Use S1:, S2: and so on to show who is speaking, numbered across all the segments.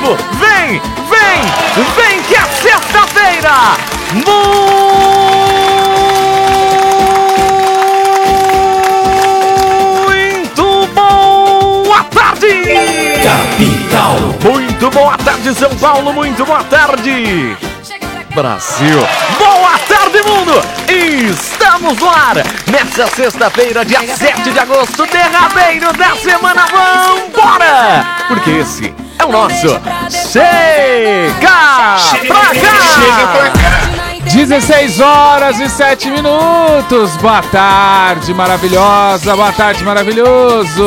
S1: mundo, vem que é sexta-feira! Muito boa tarde!
S2: Capital.
S1: Muito boa tarde, São Paulo, muito boa tarde! Brasil. Boa tarde, mundo! Estamos no ar nessa sexta-feira, dia 7 de agosto, derradeiro da semana. Vambora! Porque esse é o nosso Chega Pra Cá!
S2: Chega pra cá!
S3: 16 horas e 7 minutos. Boa tarde, maravilhosa. Boa tarde, maravilhoso.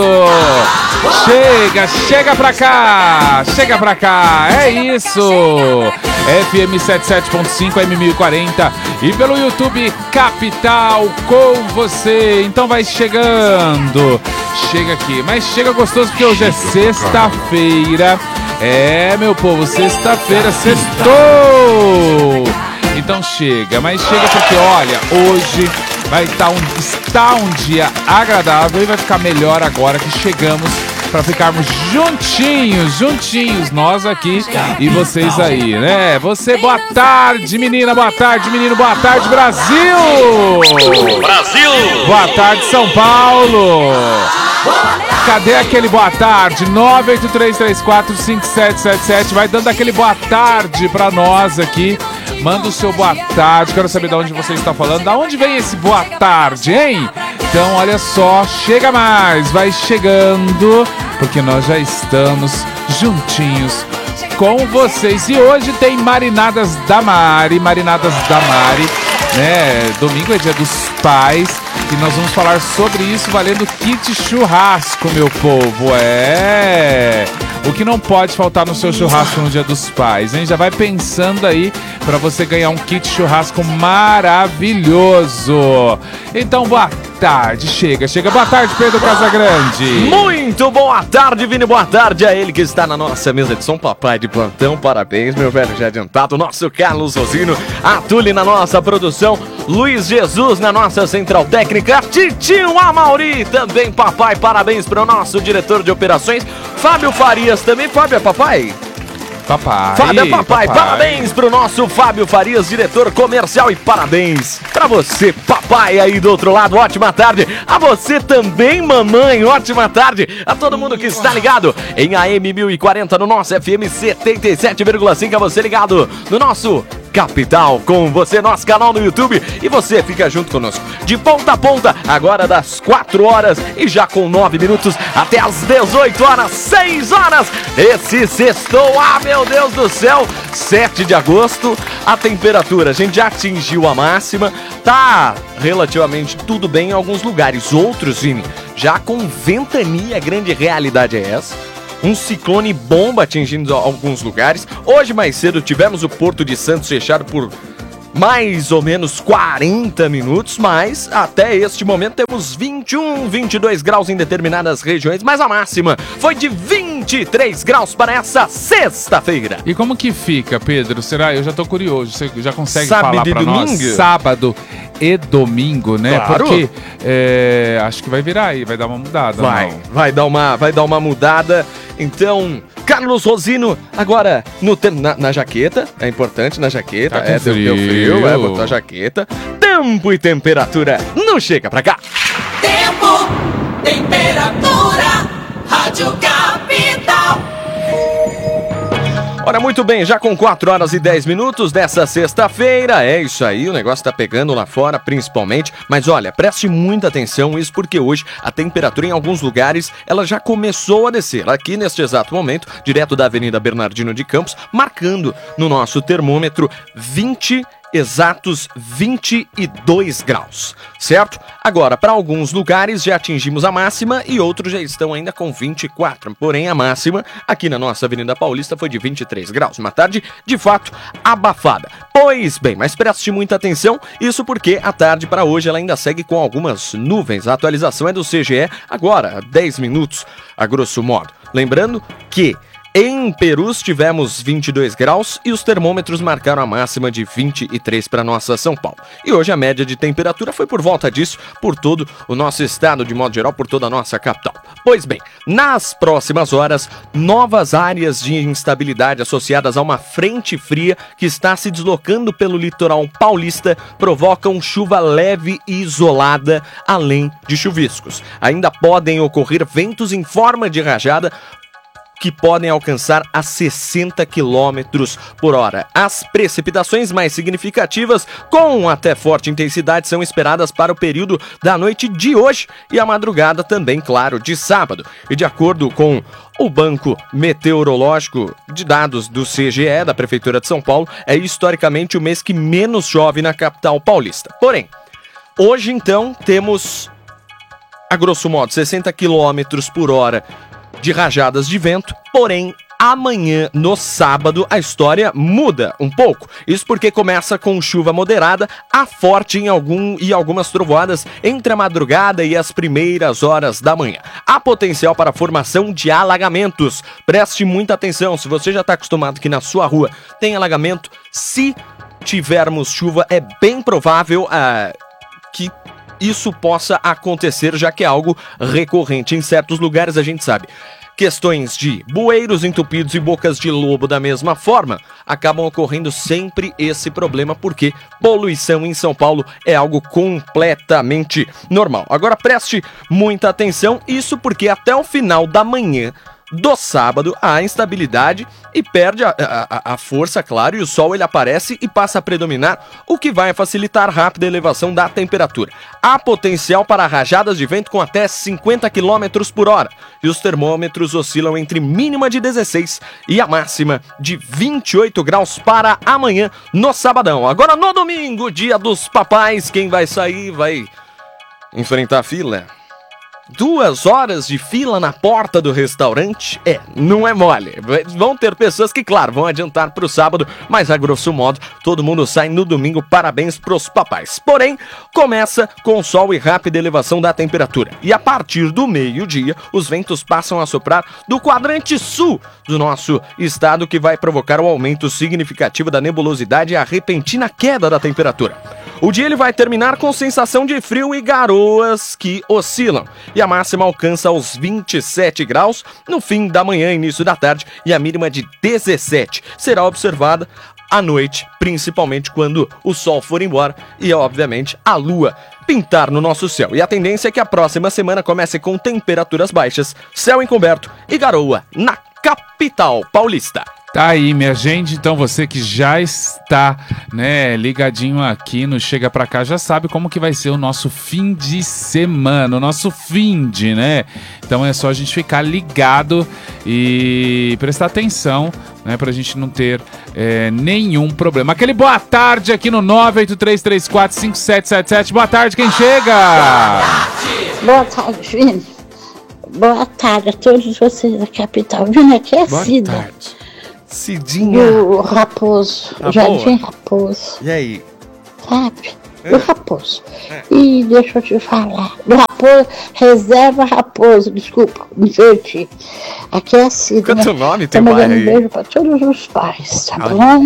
S3: Chega pra cá. Chega pra cá. É isso. FM 77.5, M1040 e pelo YouTube Capital com você. Então vai chegando. Chega aqui. Mas chega gostoso porque hoje é sexta-feira. É, meu povo, sexta-feira, sextou. Então chega, mas chega porque, olha, hoje vai estar um dia agradável e vai ficar melhor agora que chegamos para ficarmos juntinhos, nós aqui e vocês aí, né? Você, boa tarde, menina, boa tarde, menino, boa tarde, Brasil!
S1: Brasil!
S3: Boa tarde, São Paulo! Cadê aquele boa tarde? 983345777. Vai dando aquele boa tarde pra nós aqui. Manda o seu boa tarde. Quero saber de onde você está falando. Da onde vem esse boa tarde, hein? Então, olha só. Chega mais. Vai chegando. Porque nós já estamos juntinhos com vocês. E hoje tem Marinadas da Mari. Né? Domingo é dia dos pais. E nós vamos falar sobre isso valendo kit churrasco, meu povo. É... O que não pode faltar no seu churrasco no Dia dos Pais, hein? Já vai pensando aí para você ganhar um kit churrasco maravilhoso. Então, boa tarde. Chega. Boa tarde, Pedro Casagrande.
S1: Muito boa tarde, Vini. Boa tarde a ele que está na nossa mesa de som, papai de plantão. Parabéns, meu velho, já adiantado. Nosso Carlos Rosino, a Tule na nossa produção, Luiz Jesus na nossa central técnica, Titinho Amauri, também papai. Parabéns para o nosso diretor de operações, Fábio Farias. Também Fábio é papai? Fábio é papai. Parabéns pro nosso Fábio Farias, diretor comercial, e parabéns pra você, papai, aí do outro lado. Ótima tarde a você também, mamãe. Ótima tarde a todo mundo que está ligado em AM 1040 no nosso FM 77,5. A você ligado no nosso Capital com você, nosso canal no YouTube, e você fica junto conosco de ponta a ponta, agora das 4 horas e já com 9 minutos até as 18 horas, 6 horas, esse sextou. Ah, meu Deus do céu, 7 de agosto, a temperatura, a gente já atingiu a máxima, tá relativamente tudo bem em alguns lugares, outros, Vini, já com ventania. Grande realidade é essa. Um ciclone bomba atingindo alguns lugares. Hoje mais cedo tivemos o Porto de Santos fechado por mais ou menos 40 minutos, mas até este momento temos 21, 22 graus em determinadas regiões, mas a máxima foi de 23 graus para essa sexta-feira.
S3: E como que fica, Pedro? Será? Eu já tô curioso. Você já consegue
S1: Sábado
S3: falar pra nós? Sábado e domingo, né?
S1: Claro.
S3: Porque acho que vai virar aí, vai dar uma mudada.
S1: Vai dar uma mudada. Então, Carlos Rosino, agora na jaqueta, é importante, na jaqueta,
S3: Tá com
S1: deu frio, botou a jaqueta. Tempo e temperatura, não chega pra cá.
S2: Tempo, temperatura, Rádio Capital.
S1: Ora, muito bem, já com 4 horas e 10 minutos dessa sexta-feira, é isso aí, o negócio tá pegando lá fora principalmente, mas olha, preste muita atenção, isso porque hoje a temperatura em alguns lugares, ela já começou a descer, aqui neste exato momento, direto da Avenida Bernardino de Campos, marcando no nosso termômetro 22 graus, certo? Agora, para alguns lugares já atingimos a máxima e outros já estão ainda com 24, porém a máxima aqui na nossa Avenida Paulista foi de 23 graus, uma tarde de fato abafada. Pois bem, mas preste muita atenção, isso porque a tarde para hoje ela ainda segue com algumas nuvens, a atualização é do CGE agora, 10 minutos a grosso modo. Lembrando que Em Perus tivemos 22 graus e os termômetros marcaram a máxima de 23 para nossa São Paulo. E hoje a média de temperatura foi por volta disso, por todo o nosso estado, de modo geral, por toda a nossa capital. Pois bem, nas próximas horas, novas áreas de instabilidade associadas a uma frente fria que está se deslocando pelo litoral paulista provocam chuva leve e isolada, além de chuviscos. Ainda podem ocorrer ventos em forma de rajada, que podem alcançar a 60 km por hora. As precipitações mais significativas, com até forte intensidade, são esperadas para o período da noite de hoje e a madrugada também, claro, de sábado. E de acordo com o Banco Meteorológico de Dados do CGE, da Prefeitura de São Paulo, é historicamente o mês que menos chove na capital paulista. Porém, hoje então temos, a grosso modo, 60 km por hora de rajadas de vento, porém amanhã, no sábado, a história muda um pouco. Isso porque começa com chuva moderada a forte em algumas trovoadas entre a madrugada e as primeiras horas da manhã. Há potencial para a formação de alagamentos. Preste muita atenção, se você já está acostumado que na sua rua tem alagamento, se tivermos chuva, é bem provável que isso possa acontecer, já que é algo recorrente. Em certos lugares a gente sabe. Questões de bueiros entupidos e bocas de lobo da mesma forma acabam ocorrendo sempre esse problema, porque poluição em São Paulo é algo completamente normal. Agora preste muita atenção, isso porque até o final da manhã do sábado há instabilidade e perde a força, claro, e o sol ele aparece e passa a predominar, o que vai facilitar a rápida elevação da temperatura. Há potencial para rajadas de vento com até 50 km por hora e os termômetros oscilam entre mínima de 16 e a máxima de 28 graus para amanhã no sabadão. Agora no domingo, dia dos papais, quem vai sair vai enfrentar a fila. 2 horas de fila na porta do restaurante? Não é mole. Vão ter pessoas que, claro, vão adiantar para o sábado, mas a grosso modo, todo mundo sai no domingo. Parabéns pros papais. Porém, começa com sol e rápida elevação da temperatura. E a partir do meio-dia, os ventos passam a soprar do quadrante sul do nosso estado, que vai provocar um aumento significativo da nebulosidade e a repentina queda da temperatura. O dia ele vai terminar com sensação de frio e garoas que oscilam. E a máxima alcança os 27 graus no fim da manhã, início da tarde, e a mínima de 17 será observada à noite, principalmente quando o sol for embora e, obviamente, a lua pintar no nosso céu. E a tendência é que a próxima semana comece com temperaturas baixas, céu encoberto e garoa na capital paulista.
S3: Tá aí, minha gente, então você que já está, né, ligadinho aqui no Chega Pra Cá, já sabe como que vai ser o nosso fim de semana, o nosso finde, né? Então é só a gente ficar ligado e prestar atenção, né, pra gente não ter nenhum problema. Aquele boa tarde aqui no 983345777. Boa tarde, quem chega?
S4: Boa tarde, Vini. Boa tarde a todos vocês da capital. Vini, aqui é
S1: Boa
S4: Cida.
S1: tarde. Cidinha.
S4: O Raposo,
S1: Tá
S4: o Jardim
S1: boa?
S4: Raposo,
S1: E aí?
S4: sabe? O Raposo. E deixa eu te falar. O Raposo, reserva Raposo, desculpa, me inverti. Aqui é a Cida.
S1: Quanto nome tem
S4: Tô
S1: o bairro
S4: mandando um
S1: aí?
S4: beijo pra todos os pais, tá
S1: Olha.
S4: bom?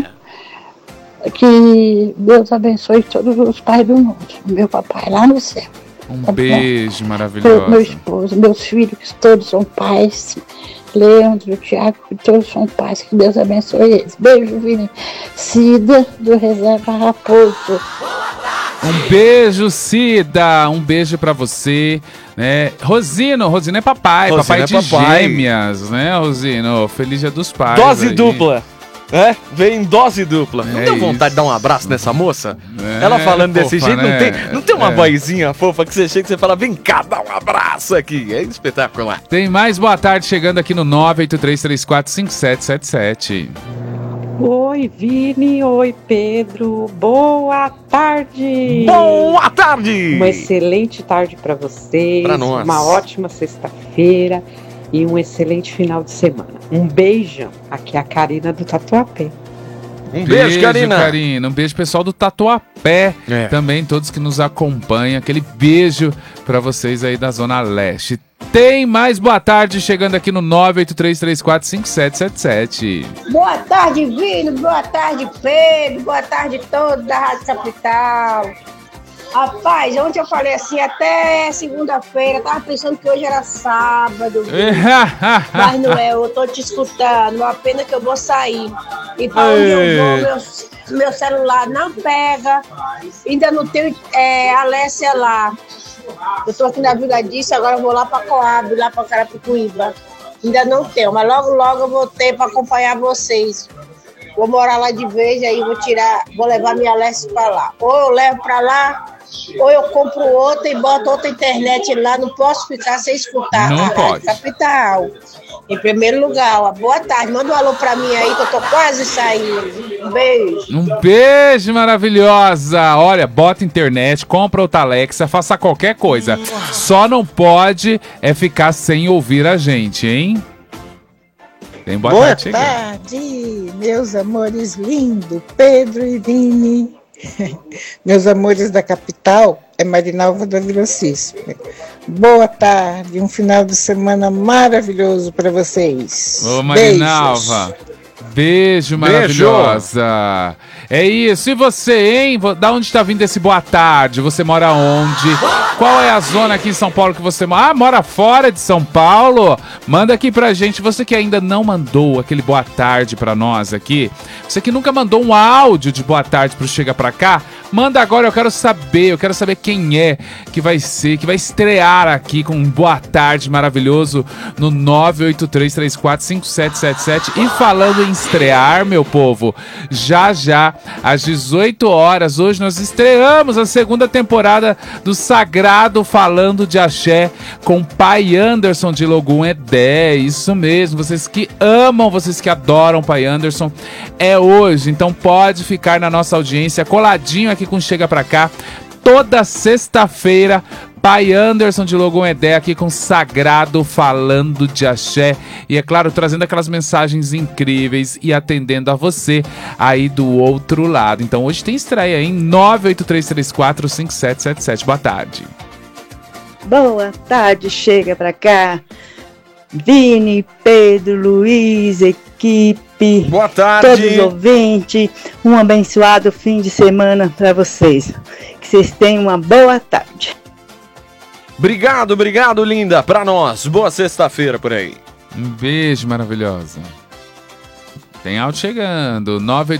S4: Que Deus abençoe todos os pais do mundo. Meu papai lá no céu.
S3: Um
S4: Tá bom?
S3: beijo
S4: Meu
S3: maravilhoso.
S4: esposo, meus filhos, que todos são pais. Leandro, Thiago, que todos são pais. Que Deus abençoe eles. Beijo, Vini. Cida, do Reserva Raposo.
S3: Um beijo, Cida. Um beijo pra você, né? Rosino é papai.
S1: Rosino
S3: papai
S1: é
S3: de
S1: papai.
S3: gêmeas, né, Rosino? Feliz Dia dos Pais.
S1: Dose
S3: aí.
S1: dupla. Vem em dose dupla. Não deu vontade
S3: isso.
S1: de dar um abraço nessa moça?
S3: É,
S1: Ela falando desse
S3: fofa,
S1: jeito,
S3: né?
S1: não tem uma
S3: É.
S1: vozinha fofa que você chega e você fala, vem cá, dá um abraço aqui. É espetacular.
S3: Tem mais boa tarde chegando aqui no 983345777.
S5: Oi, Vini. Oi, Pedro. Boa tarde.
S1: Boa tarde!
S5: Uma excelente tarde para vocês.
S1: Pra nós.
S5: Uma ótima sexta-feira e um excelente final de semana. Um beijão. Aqui é a Karina do Tatuapé.
S1: Um beijo, Karina.
S3: Um beijo, pessoal do Tatuapé.
S1: É.
S3: Também todos que nos acompanham. Aquele beijo pra vocês aí da Zona Leste. tem mais boa tarde chegando aqui no 983345777.
S6: Boa tarde, Vini. Boa tarde, Pedro. Boa tarde a todos da Rádio Capital. Rapaz, ontem eu falei assim, até segunda-feira, tava pensando que hoje era sábado, mas não é, eu tô te escutando, uma pena que eu vou sair. E pra onde eu vou, meu celular não pega, ainda não tenho Alessia lá. Eu tô aqui na Vila Disso, agora eu vou lá pra Coab, lá pra Carapicuíba. Ainda não tenho, mas logo eu vou ter pra acompanhar vocês. Vou morar lá de vez, aí vou levar minha Alessia pra lá. Ou eu levo pra lá, ou eu compro outra e boto outra internet lá, não posso ficar sem escutar.
S3: Não pode.
S6: Capital. Em primeiro lugar, ó, boa tarde. Manda um alô pra mim aí que eu tô quase saindo. Um beijo.
S3: Um beijo, maravilhosa. Olha, bota internet, compra outra Alexa, faça qualquer coisa. Só não pode ficar sem ouvir a gente, hein? Tem boa
S7: tarde, meus amores lindos, Pedro e Vini. Meus amores da capital, é Marinalva da Vila Cícero. Boa tarde, um final de semana maravilhoso para vocês.
S3: Ô, Marinalva, beijo maravilhosa. É isso, e você, hein? Da onde está vindo esse boa tarde? Você mora onde? Qual é a zona aqui em São Paulo que você mora? Ah, mora fora de São Paulo? Manda aqui pra gente. Você que ainda não mandou aquele boa tarde pra nós aqui, você que nunca mandou um áudio de boa tarde pro Chega Pra Cá, manda agora, eu quero saber quem é que vai estrear aqui com um boa tarde maravilhoso no 983345777. E falando em estrear, meu povo, já às 18 horas, hoje nós estreamos a segunda temporada do Sagrado Falando de Axé com Pai Anderson de Logum Edé. Isso mesmo, vocês que amam, vocês que adoram Pai Anderson, é hoje. Então pode ficar na nossa audiência, coladinho aqui com Chega Pra Cá, toda sexta-feira. Pai Anderson de Logum Edé aqui com Sagrado Falando de Axé. E é claro, trazendo aquelas mensagens incríveis e atendendo a você aí do outro lado. Então hoje tem estreia em 983345777. Boa tarde.
S8: Boa tarde, Chega Pra Cá. Vini, Pedro, Luiz, equipe.
S1: Boa tarde.
S8: Todos os ouvintes. Um abençoado fim de semana para vocês. Que vocês tenham uma boa tarde.
S1: Obrigado, linda. Pra nós, boa sexta-feira por aí.
S3: Um beijo, maravilhosa. Tem áudio chegando,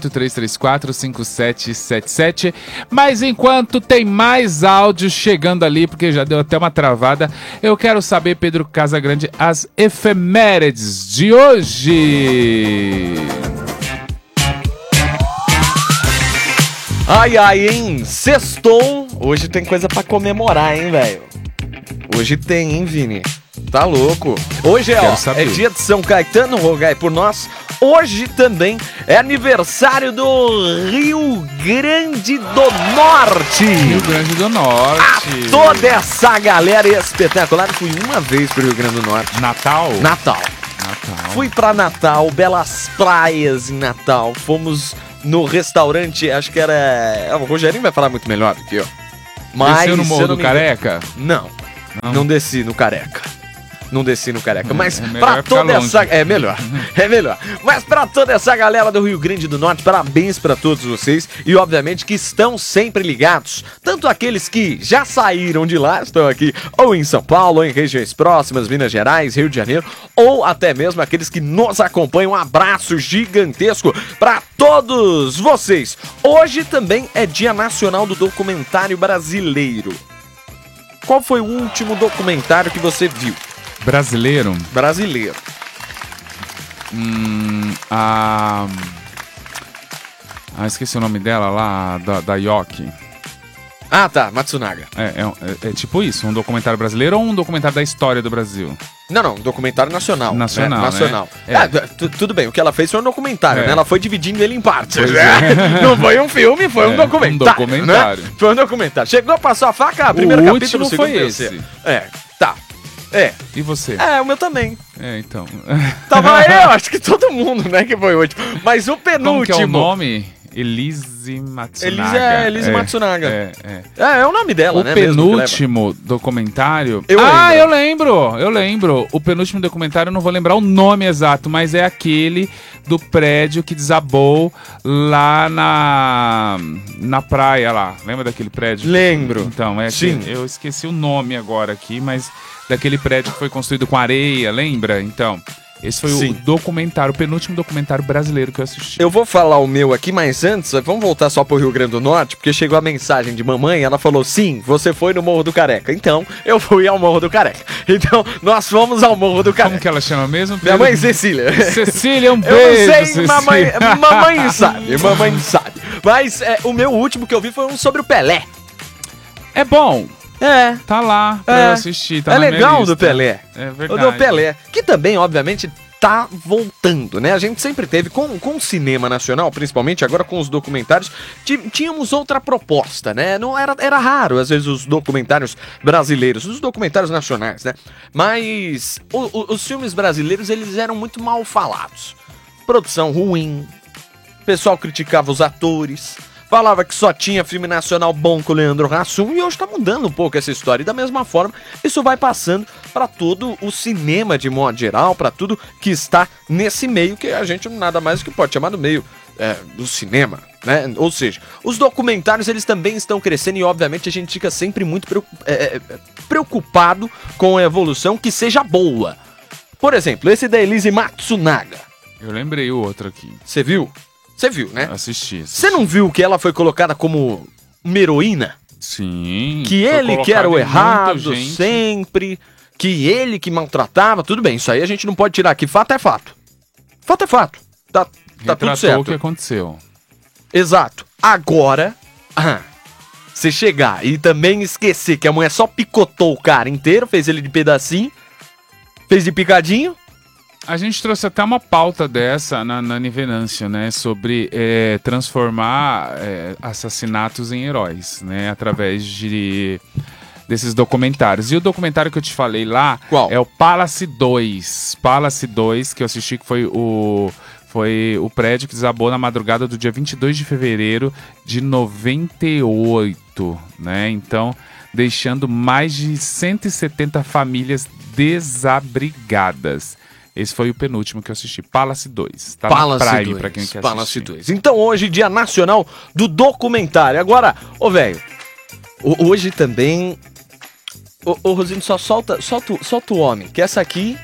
S3: 983345777. Mas enquanto tem mais áudio chegando ali, porque já deu até uma travada, eu quero saber, Pedro Casagrande, as efemérides de hoje.
S1: Ai, hein? Sextou. Hoje tem coisa pra comemorar, hein, velho? Hoje tem, hein, Vini? Tá louco. Hoje é dia de São Caetano, rogai por nós. Hoje também é aniversário do Rio Grande do Norte.
S3: Rio Grande do Norte.
S1: A toda essa galera espetacular. Fui uma vez pro Rio Grande do Norte.
S3: Natal.
S1: Fui pra Natal, belas praias em Natal. Fomos no restaurante, acho que era... O Rogerinho vai falar muito melhor do que eu. Mas,
S3: desceu no Morro do Careca?
S1: Não desci no Careca. Mas pra
S3: toda
S1: essa... É melhor. Mas pra toda essa galera do Rio Grande do Norte, parabéns pra todos vocês. E obviamente que estão sempre ligados. Tanto aqueles que já saíram de lá, estão aqui ou em São Paulo, ou em regiões próximas, Minas Gerais, Rio de Janeiro, ou até mesmo aqueles que nos acompanham. Um abraço gigantesco pra todos vocês. Hoje também é Dia Nacional do Documentário Brasileiro. Qual foi o último documentário que você viu?
S3: Brasileiro. Esqueci o nome dela lá, da Yoki.
S1: Ah, tá, Matsunaga.
S3: É tipo isso, um documentário brasileiro ou um documentário da história do Brasil?
S1: Não, um documentário nacional.
S3: Nacional.
S1: Tudo bem, o que ela fez foi um documentário, né? Ela foi dividindo ele em partes. Não foi um filme, foi um documentário. Né? Foi um documentário. Chegou a passar a faca, primeiro capítulo, segundo, terceiro. E
S3: você?
S1: O meu também.
S3: Então.
S1: Tava eu, acho que todo mundo, né, que foi o último. Mas o penúltimo...
S3: Como que é o nome? Elise Matsunaga.
S1: Elise Matsunaga.
S3: É.
S1: É o nome dela, né?
S3: O penúltimo documentário...
S1: Eu
S3: lembro. O penúltimo documentário, eu não vou lembrar o nome exato, mas é aquele do prédio que desabou lá na praia lá. Lembra daquele prédio?
S1: Lembro.
S3: Então,
S1: Sim.
S3: Eu esqueci o nome agora aqui, mas daquele prédio que foi construído com areia, lembra? Então... Esse foi
S1: Sim.
S3: o penúltimo documentário brasileiro que eu assisti.
S1: Eu vou falar o meu aqui, mas antes, vamos voltar só pro Rio Grande do Norte, porque chegou a mensagem de mamãe, ela falou, sim, você foi no Morro do Careca. Então, eu fui ao Morro do Careca. Então, nós fomos ao Morro do Careca.
S3: Como que ela chama mesmo?
S1: Minha mãe, Cecília.
S3: Cecília, um beijo,
S1: Eu não sei,
S3: Cecília.
S1: mamãe sabe. Mas o meu último que eu vi foi um sobre o Pelé.
S3: É bom.
S1: É.
S3: Tá lá pra eu assistir. Tá
S1: é
S3: na minha
S1: legal
S3: lista.
S1: do Pelé.
S3: É
S1: O
S3: verdade.
S1: do Pelé. Que também, obviamente, tá voltando, né? A gente sempre teve, com o cinema nacional, principalmente agora com os documentários, tínhamos outra proposta, né? Não era raro, às vezes, os documentários brasileiros, os documentários nacionais, né? Mas os filmes brasileiros, eles eram muito mal falados. Produção ruim, o pessoal criticava os atores... Falava que só tinha filme nacional bom com o Leandro Hassum e hoje tá mudando um pouco essa história. E da mesma forma, isso vai passando para todo o cinema de modo geral, para tudo que está nesse meio que a gente nada mais do que pode chamar do meio do cinema, né? Ou seja, os documentários eles também estão crescendo e obviamente a gente fica sempre muito preocupado com a evolução que seja boa. Por exemplo, esse da Elise Matsunaga.
S3: Eu lembrei o outro aqui.
S1: Você viu? Você viu, né?
S3: Assisti.
S1: Você não viu que ela foi colocada como uma heroína?
S3: Sim.
S1: Que ele que era o errado sempre, que ele que maltratava, tudo bem, isso aí a gente não pode tirar aqui, fato é fato. Fato é fato. Tá tudo certo.
S3: O que aconteceu.
S1: Exato. Agora, você chegar e também esquecer que a mulher só picotou o cara inteiro, fez ele de pedacinho, fez de picadinho.
S3: A gente trouxe até uma pauta dessa na Nivenâncio, né? Sobre transformar assassinatos em heróis, né? Através desses documentários. E o documentário que eu te falei lá...
S1: Qual?
S3: É o Palace 2. Palace 2, que eu assisti, que foi o prédio que desabou na madrugada do dia 22 de fevereiro de 98, né? Então, deixando mais de 170 famílias desabrigadas. Esse foi o penúltimo que eu assisti, Palace 2. Tá
S1: Palace
S3: na Prime,
S1: 2,
S3: pra quem quer
S1: Palace
S3: assistir.
S1: 2. Então hoje, Dia Nacional do Documentário. Agora, velho, hoje também... Ô, Rosinho, só solta o homem, que isso aqui,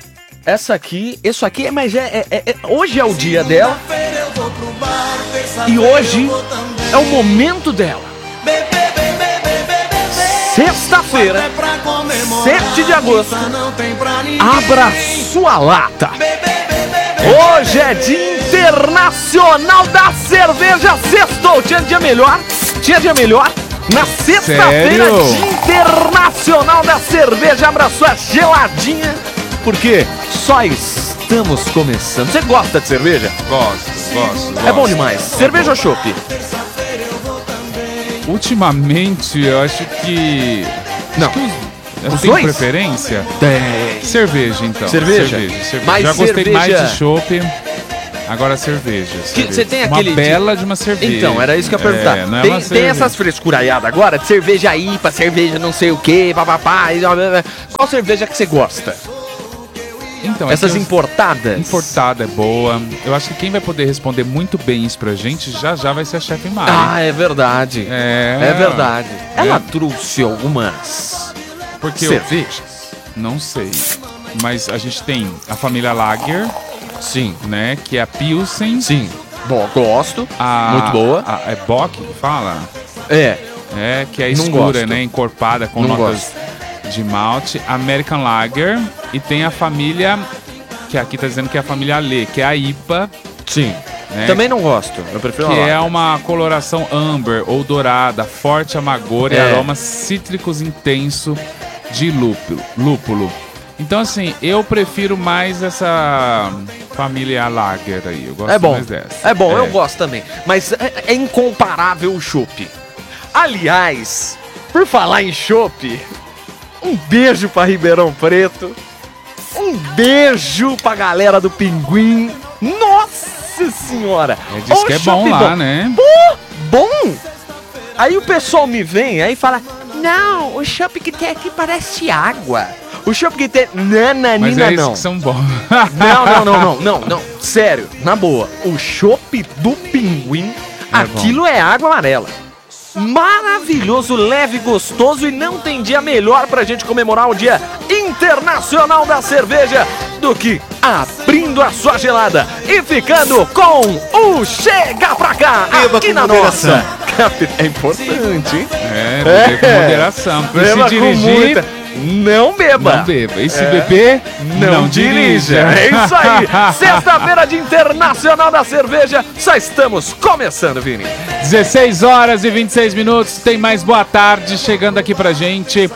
S1: mas hoje é o dia dela. E hoje é o momento dela. Sexta-feira, 7 de agosto, abra sua lata. Hoje é Dia Internacional da Cerveja. Sextou, tinha dia melhor. Na sexta-feira, Dia Internacional da Cerveja. Abra sua geladinha, porque só estamos começando. Você gosta de cerveja?
S3: Gosto.
S1: É bom demais. Cerveja ou chopp?
S3: Ultimamente, eu acho que...
S1: Não.
S3: Os
S1: dois?
S3: Preferência?
S1: Tem.
S3: Cerveja, então.
S1: Cerveja?
S3: Mas já gostei
S1: cerveja...
S3: mais de chopp, agora cerveja.
S1: Você tem
S3: uma
S1: aquele...
S3: bela de uma cerveja.
S1: Então, era isso que eu ia perguntar.
S3: Não é
S1: tem
S3: uma cerveja.
S1: essas frescuraiadas agora, de cerveja IPA, cerveja não sei o que, papapá. Qual cerveja que você gosta?
S3: Então,
S1: essas importadas?
S3: Importada é boa. Eu acho que quem vai poder responder muito bem isso pra gente já vai ser a chefe Mari.
S1: Ah, é verdade. É verdade. Ela trouxe algumas cervejas?
S3: Não sei. Mas a gente tem a família Lager.
S1: Sim.
S3: Né? Que é a Pilsen.
S1: Sim. Bom, gosto. Muito boa.
S3: É Bock que fala?
S1: É,
S3: que é
S1: Não
S3: escura,
S1: gosto.
S3: né? Encorpada com
S1: Não
S3: notas de malte. American Lager. E tem a família, que aqui tá dizendo que é a família Ale, que é a IPA.
S1: Sim.
S3: Né?
S1: Também não gosto. Eu prefiro
S3: Que
S1: a
S3: é uma coloração amber ou dourada, forte amargor e aroma cítricos intenso de lúpulo. Então, assim, eu prefiro mais essa família Lager aí. Eu gosto mais dessa.
S1: É bom, eu gosto também. Mas é incomparável o chopp. Aliás, por falar em chopp, um beijo pra Ribeirão Preto. Um beijo pra galera do Pinguim. Nossa senhora!
S3: Diz que é bom lá, né?
S1: Porra! bom. Aí o pessoal me vem aí fala, não, o chopp que tem aqui parece água. O chopp que tem...
S3: Mas é isso
S1: não.
S3: que são bons.
S1: Não. Sério, na boa. O chopp do Pinguim, aquilo é água amarela. Maravilhoso, leve, gostoso e não tem dia melhor pra gente comemorar o Dia Internacional da Cerveja do que abrindo a sua gelada e ficando com o Chega Pra Cá aqui na nossa. É importante, hein?
S3: Beber com moderação. E se dirigir...
S1: Não beba.
S3: Não beba. E se beber, não dirija.
S1: É isso aí. Sexta-feira de Internacional da Cerveja. Só estamos começando, Vini.
S3: 16 horas e 26 minutos. Tem mais boa tarde chegando aqui pra gente.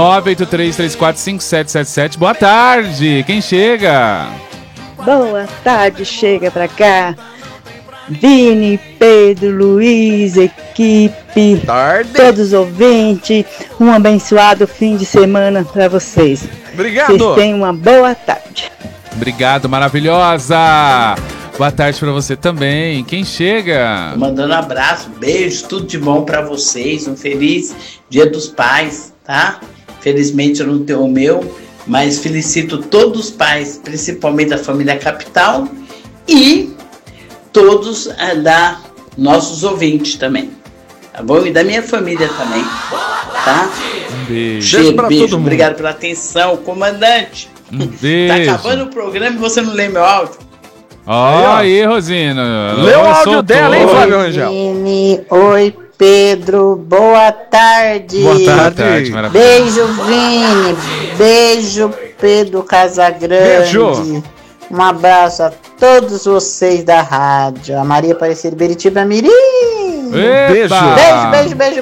S3: 983345777. Boa tarde. Quem chega?
S8: Boa tarde, chega pra cá. Vini, Pedro, Luiz, equipe, todos os ouvintes, um abençoado fim de semana pra vocês.
S1: Obrigado.
S8: Vocês tenham uma boa tarde.
S3: Obrigado, maravilhosa. Boa tarde pra você também. Quem chega?
S9: Mandando abraço, beijo, tudo de bom pra vocês. Um feliz Dia dos Pais, tá? Felizmente eu não tenho o meu, mas felicito todos os pais, principalmente da família Capital e todos da nossos ouvintes também, tá bom? E da minha família também, tá?
S3: Um beijo.
S9: Cheiro, beijo. Obrigado pela atenção, comandante.
S3: Um beijo.
S9: Tá acabando o programa e você não lê meu áudio?
S3: Aí, Rosina.
S1: Lê o áudio dela, hein, Flávio Rangel?
S4: Vini, oi, Pedro, boa tarde.
S1: Boa tarde.
S3: Maravilha.
S4: Beijo, Vini. Beijo, Pedro Casagrande.
S1: Beijo.
S4: Um abraço a todos vocês da rádio. A Maria Aparecida Beritiba Mirim.
S1: Beijo.
S4: Beijo.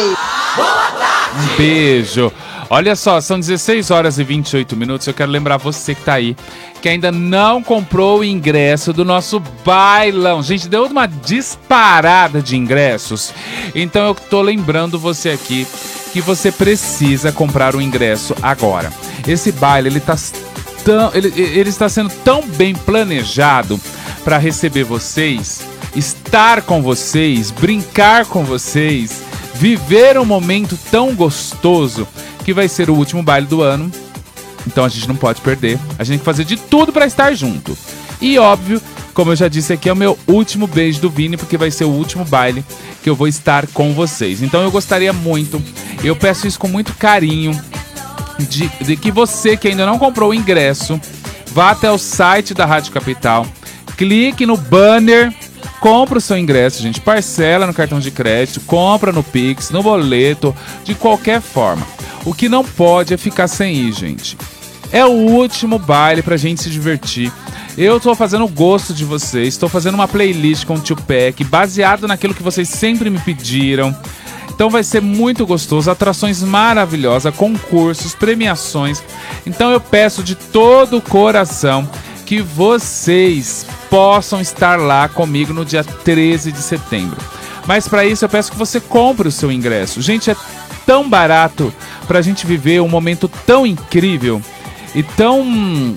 S3: Um beijo. Olha só, são 16 horas e 28 minutos. Eu quero lembrar você que tá aí, que ainda não comprou o ingresso do nosso bailão. Gente, deu uma disparada de ingressos. Então eu tô lembrando você aqui que você precisa comprar o ingresso agora. Esse baile, ele está sendo tão bem planejado para receber vocês, estar com vocês, brincar com vocês, viver um momento tão gostoso que vai ser o último baile do ano. Então a gente não pode perder. A gente tem que fazer de tudo para estar junto. E óbvio, como eu já disse aqui, é o meu último beijo do Vini, porque vai ser o último baile que eu vou estar com vocês. Então eu gostaria muito, eu peço isso com muito carinho, de que você que ainda não comprou o ingresso, vá até o site da Rádio Capital, clique no banner, compra o seu ingresso, gente, parcela no cartão de crédito, compra no Pix, no boleto, de qualquer forma. O que não pode é ficar sem ir, gente. É o último baile pra gente se divertir. Eu tô fazendo o gosto de vocês, estou fazendo uma playlist com o Tupac, baseado naquilo que vocês sempre me pediram. Então vai ser muito gostoso, atrações maravilhosas, concursos, premiações. Então eu peço de todo o coração que vocês possam estar lá comigo no dia 13 de setembro. Mas para isso eu peço que você compre o seu ingresso. Gente, é tão barato pra gente viver um momento tão incrível e tão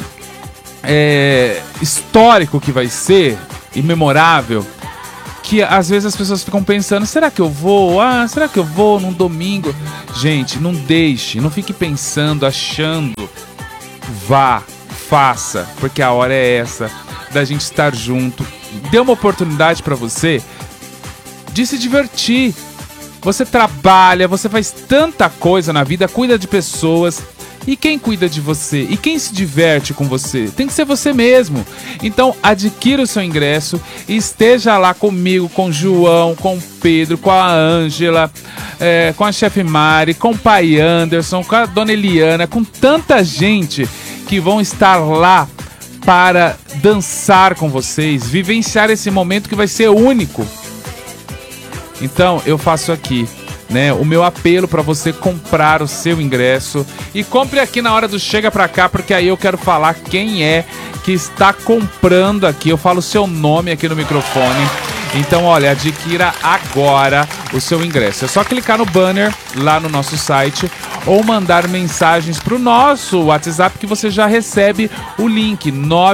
S3: histórico que vai ser e memorável, que às vezes as pessoas ficam pensando, será que eu vou? Será que eu vou num domingo? Gente, não deixe, não fique pensando, achando. Vá, faça, porque a hora é essa da gente estar junto. Dê uma oportunidade pra você de se divertir. Você trabalha, você faz tanta coisa na vida, cuida de pessoas. E quem cuida de você? E quem se diverte com você? Tem que ser você mesmo. Então adquira o seu ingresso e esteja lá comigo, com o João, com o Pedro, com a Ângela, com a chefe Mari, com o pai Anderson, com a dona Eliana, com tanta gente que vão estar lá para dançar com vocês, vivenciar esse momento que vai ser único. Então eu faço aqui, né, o meu apelo para você comprar o seu ingresso e compre aqui na hora do Chega Pra Cá, porque aí eu quero falar quem é que está comprando aqui, eu falo o seu nome aqui no microfone. Então olha, adquira agora o seu ingresso, é só clicar no banner lá no nosso site ou mandar mensagens pro nosso WhatsApp que você já recebe o link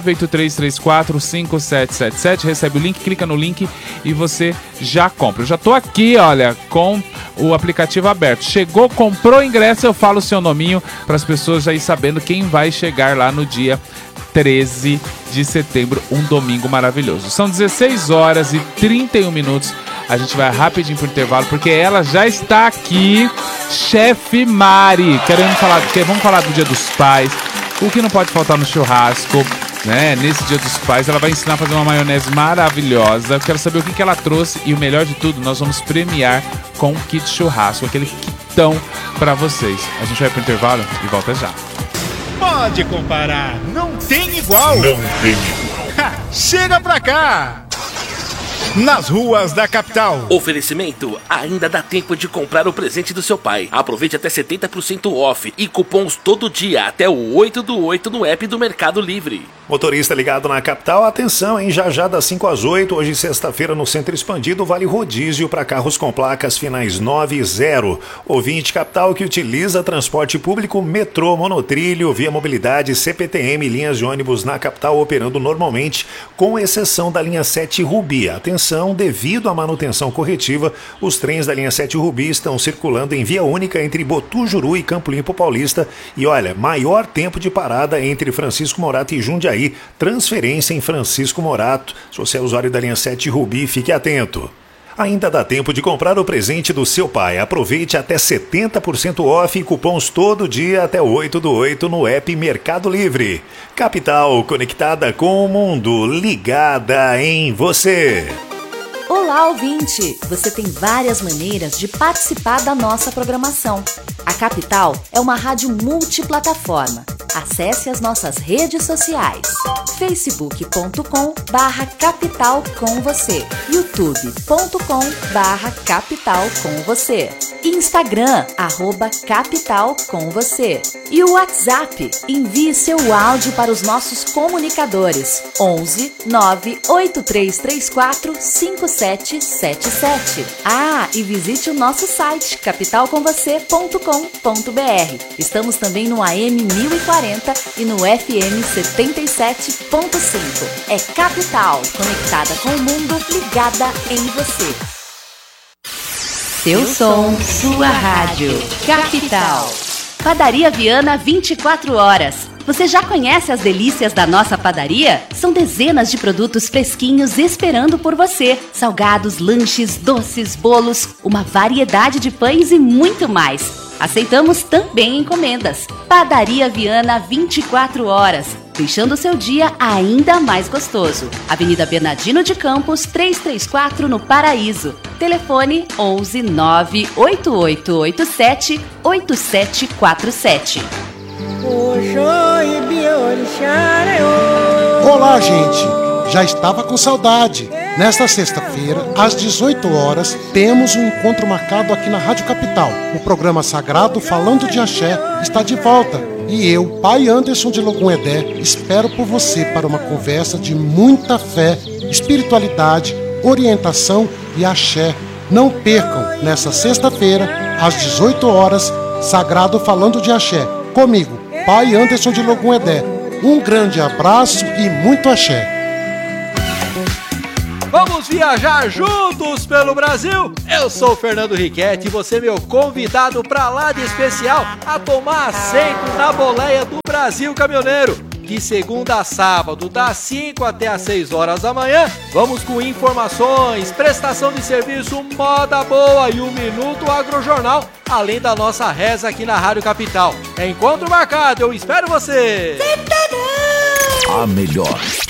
S3: 983345777, recebe o link, clica no link e você já compra. Eu já tô aqui, olha, com o aplicativo aberto. Chegou, comprou o ingresso, eu falo o seu nominho para as pessoas já ir sabendo quem vai chegar lá no dia 13 de setembro, um domingo maravilhoso. São 16 horas e 31 minutos. A gente vai rapidinho pro intervalo, porque ela já está aqui, Chefe Mari. Vamos falar do Dia dos Pais, o que não pode faltar no churrasco, né? Nesse Dia dos Pais, ela vai ensinar a fazer uma maionese maravilhosa. Eu quero saber o que ela trouxe e o melhor de tudo, nós vamos premiar com um kit churrasco, aquele kitão para vocês. A gente vai pro intervalo e volta já.
S10: Pode comparar, não tem igual. Não tem igual. Chega pra cá. Nas ruas da capital.
S11: Oferecimento: ainda dá tempo de comprar o presente do seu pai. Aproveite até 70% off e cupons todo dia até o 8/8 no app do Mercado Livre.
S12: Motorista ligado na capital, atenção, hein? Já das 5 às 8, hoje sexta-feira no Centro Expandido, vale rodízio para carros com placas finais 9 e 0. Ouvinte capital que utiliza transporte público, metrô, monotrilho, via mobilidade, CPTM, linhas de ônibus na capital operando normalmente, com exceção da linha 7 Rubi. Atenção, devido à manutenção corretiva, os trens da linha 7 Rubi estão circulando em via única entre Botujuru e Campo Limpo Paulista. E olha, maior tempo de parada entre Francisco Morato e Jundiaí. Transferência em Francisco Morato. Se você é usuário da linha 7 Rubi, fique atento. Ainda dá tempo de comprar o presente do seu pai. Aproveite até 70% off e cupons todo dia até 8/8 no app Mercado Livre. Capital, conectada com o mundo, ligada em você.
S13: Olá, ouvinte! Você tem várias maneiras de participar da nossa programação. A Capital é uma rádio multiplataforma. Acesse as nossas redes sociais: facebook.com/capital com você, youtube.com/capital com você, Instagram @capital com você e o WhatsApp. Envie seu áudio para os nossos comunicadores 11 98334 5777. E visite o nosso site capitalcomvocê.com.br. Estamos também no AM 1040 e no FM 77.5. É Capital, conectada com o mundo, ligada em você. Seu som, sua rádio. Capital. Padaria Viana 24 horas. Você já conhece as delícias da nossa padaria? São dezenas de produtos fresquinhos esperando por você. Salgados, lanches, doces, bolos, uma variedade de pães e muito mais. Aceitamos também encomendas. Padaria Viana 24 horas, deixando seu dia ainda mais gostoso. Avenida Bernardino de Campos, 334 no Paraíso. Telefone 11 98887 8747.
S14: Olá, gente! Já estava com saudade. Nesta sexta-feira, às 18 horas, temos um encontro marcado aqui na Rádio Capital. O programa Sagrado Falando de Axé está de volta. E eu, Pai Anderson de Logum Edé, espero por você para uma conversa de muita fé, espiritualidade, orientação e axé. Não percam, nessa sexta-feira, às 18 horas, Sagrado Falando de Axé. Comigo, Pai Anderson de Logum Edé. Um grande abraço e muito axé.
S15: Vamos viajar juntos pelo Brasil? Eu sou o Fernando Riquetti e você é meu convidado pra lá de especial a tomar assento na boleia do Brasil Caminhoneiro. De segunda a sábado, das 5 até as 6 horas da manhã, vamos com informações, prestação de serviço, moda boa e um minuto agrojornal, além da nossa reza aqui na Rádio Capital. Encontro marcado, eu espero você!
S16: A melhor